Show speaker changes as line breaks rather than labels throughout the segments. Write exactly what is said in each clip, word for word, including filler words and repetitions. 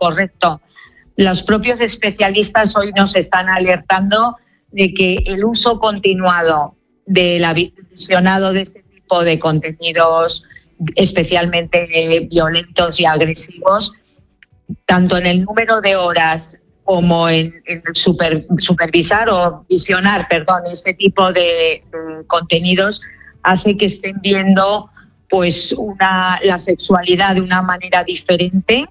correcto. Los propios especialistas hoy nos están alertando de que el uso continuado del visionado de este tipo de contenidos, especialmente violentos y agresivos, tanto en el número de horas como en, en super, supervisar o visionar, perdón, este tipo de, de contenidos, hace que estén viendo pues una, la sexualidad de una manera diferente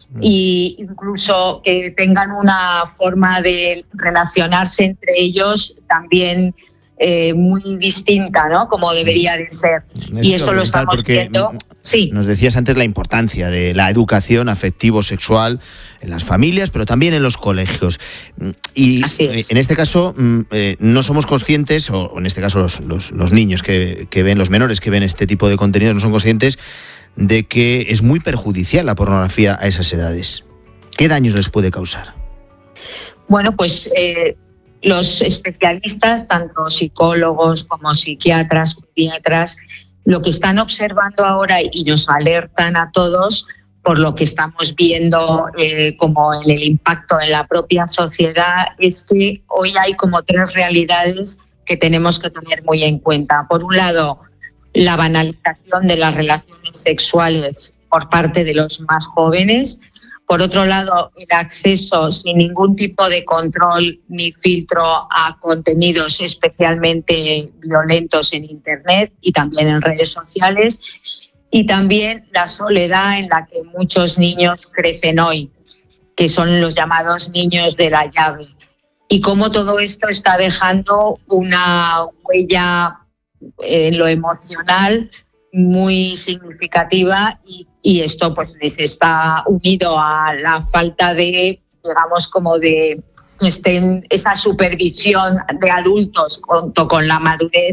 e incluso que tengan una forma de relacionarse entre ellos también eh, muy distinta, ¿no? Como debería de ser.
Es
y esto lo estamos viendo. Sí.
Nos decías antes la importancia de la educación afectivo-sexual en las familias, pero también en los colegios. Y en este caso eh, no somos conscientes, o en este caso los, los, los niños que, que ven, los menores que ven este tipo de contenidos no son conscientes de que es muy perjudicial la pornografía a esas edades. ¿Qué daños les puede causar?
Bueno, pues eh, los especialistas, tanto psicólogos como psiquiatras, pediatras, lo que están observando ahora y nos alertan a todos por lo que estamos viendo eh, como el, el impacto en la propia sociedad, es que hoy hay como tres realidades que tenemos que tener muy en cuenta. Por un lado, la banalización de las relaciones sexuales por parte de los más jóvenes. Por otro lado, el acceso sin ningún tipo de control ni filtro a contenidos especialmente violentos en Internet y también en redes sociales. Y también la soledad en la que muchos niños crecen hoy, que son los llamados niños de la llave. Y cómo todo esto está dejando una huella en lo emocional muy significativa y, y esto pues les está unido a la falta de, digamos, como de estén, esa supervisión de adultos junto con la madurez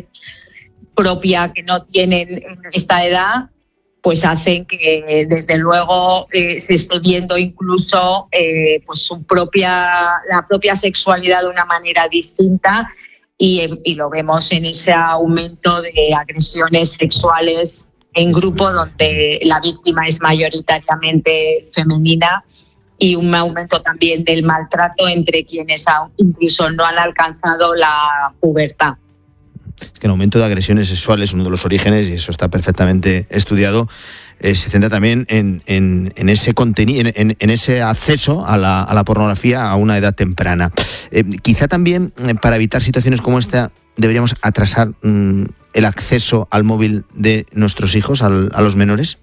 propia que no tienen en esta edad, pues hacen que desde luego eh, se esté viendo incluso eh, pues su propia, la propia sexualidad de una manera distinta. Y, y lo vemos en ese aumento de agresiones sexuales en grupo donde la víctima es mayoritariamente femenina y un aumento también del maltrato entre quienes incluso no han alcanzado la pubertad.
Es que el aumento de agresiones sexuales, uno de los orígenes, y eso está perfectamente estudiado, eh, se centra también en, en, en ese contenido, en, en ese acceso a la, a la pornografía a una edad temprana. Eh, quizá también eh, para evitar situaciones como esta deberíamos atrasar mm, el acceso al móvil de nuestros hijos, al, a los menores.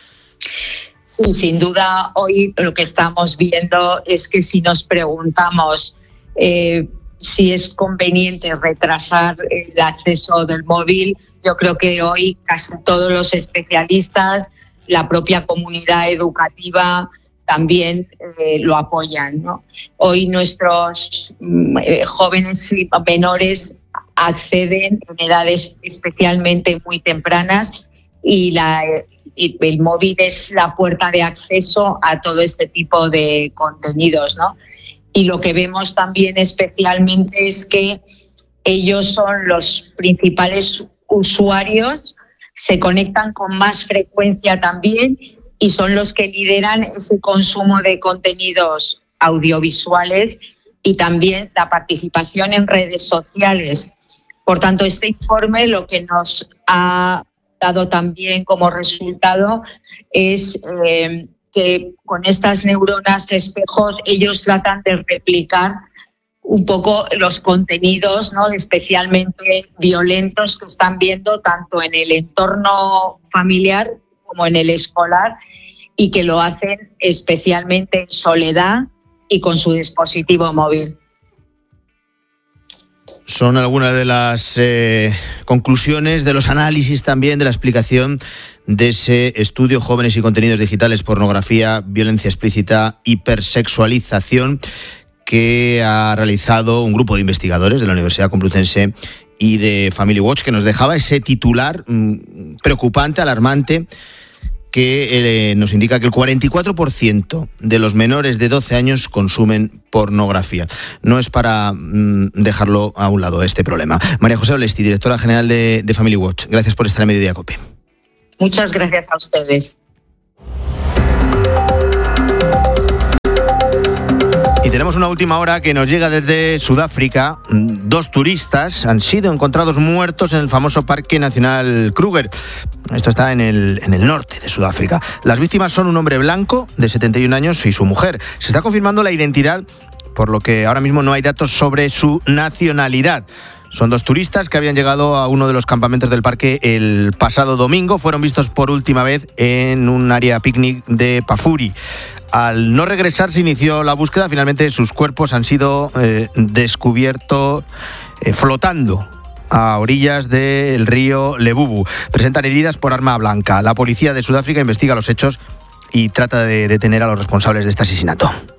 Sí, sin duda hoy lo que estamos viendo es que si nos preguntamos eh, si es conveniente retrasar el acceso del móvil, yo creo que hoy casi todos los especialistas, la propia comunidad educativa también eh, lo apoyan, ¿no? Hoy nuestros eh, jóvenes y menores acceden en edades especialmente muy tempranas y, la, y el móvil es la puerta de acceso a todo este tipo de contenidos, ¿no? Y lo que vemos también especialmente es que ellos son los principales usuarios, se conectan con más frecuencia también y son los que lideran ese consumo de contenidos audiovisuales y también la participación en redes sociales. Por tanto, este informe lo que nos ha dado también como resultado es eh, que con estas neuronas espejos ellos tratan de replicar un poco los contenidos, ¿no?, especialmente violentos que están viendo tanto en el entorno familiar como en el escolar y que lo hacen especialmente en soledad y con su dispositivo móvil.
Son algunas de las eh, conclusiones, de los análisis también, de la explicación de ese estudio Jóvenes y Contenidos Digitales, Pornografía, Violencia Explícita, Hipersexualización, que ha realizado un grupo de investigadores de la Universidad Complutense y de Family Watch, que nos dejaba ese titular mmm, preocupante, alarmante, que eh, nos indica que el cuarenta y cuatro por ciento de los menores de doce años consumen pornografía. No es para mmm, dejarlo a un lado este problema. María José Olesti, directora general de, de Family Watch, gracias por estar en Mediodía Cope.
Muchas gracias a ustedes.
una última hora que nos llega desde Sudáfrica. Dos turistas han sido encontrados muertos en el famoso Parque Nacional Kruger. Esto está en el, en el norte de Sudáfrica. Las víctimas son un hombre blanco de setenta y un años y su mujer. Se está confirmando la identidad, por lo que ahora mismo no hay datos sobre su nacionalidad. Son dos turistas que habían llegado a uno de los campamentos del parque el pasado domingo. Fueron vistos por última vez en un área picnic de Pafuri. Al no regresar se inició la búsqueda. Finalmente sus cuerpos han sido eh, descubiertos eh, flotando a orillas del río Lebubu. Presentan heridas por arma blanca. La policía de Sudáfrica investiga los hechos y trata de detener a los responsables de este asesinato.